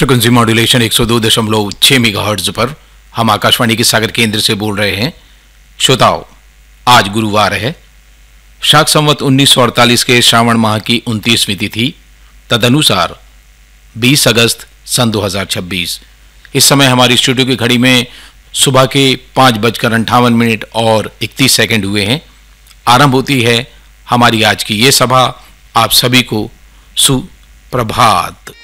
Frequency modulation 102.6 megahertz पर हम आकाशवाणी के सागर केंद्र से बोल रहे हैं। श्रोताओं, आज गुरुवार है, शाक संवत 1948 के श्रावण माह की 29वीं तिथि, तदनुसार 20 अगस्त सन 2026। इस समय हमारी स्टूडियो की घड़ी में सुबह के 5:58 और 31 सेकंड हुए हैं। आरंभ होती है हमारी आज की ये सभा। आप सभी को सुप्रभात।